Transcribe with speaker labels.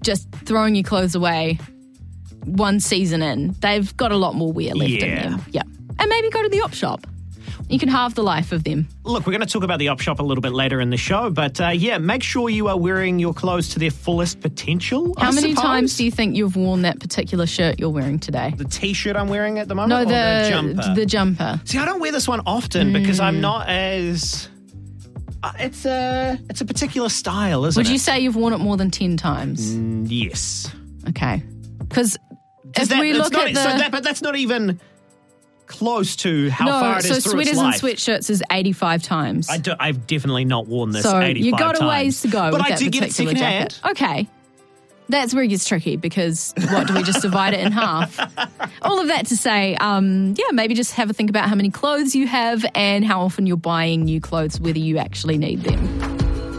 Speaker 1: just throwing your clothes away one season in. They've got a lot more wear left in them. Yeah. And maybe go to the op shop. You can halve the life of them.
Speaker 2: Look, we're going to talk about the op shop a little bit later in the show, but make sure you are wearing your clothes to their fullest potential.
Speaker 1: How many times do you think you've worn that particular shirt you're wearing today?
Speaker 2: The t-shirt I'm wearing at the moment?
Speaker 1: No,
Speaker 2: or the jumper?
Speaker 1: The jumper.
Speaker 2: See, I don't wear this one often because I'm not as... It's a particular style, isn't it?
Speaker 1: Would you say you've worn it more than 10 times?
Speaker 2: Yes.
Speaker 1: Okay. Because if we look at the...
Speaker 2: but that's not even close to how far it is through its life.
Speaker 1: So sweaters and sweatshirts is 85 times.
Speaker 2: I've definitely not worn this 85 times.
Speaker 1: So you got a ways to go.
Speaker 2: But
Speaker 1: with
Speaker 2: I did get it second hand.
Speaker 1: Okay. That's where it gets tricky because what do we just divide it in half? All of that to say, maybe just have a think about how many clothes you have and how often you're buying new clothes, whether you actually need them.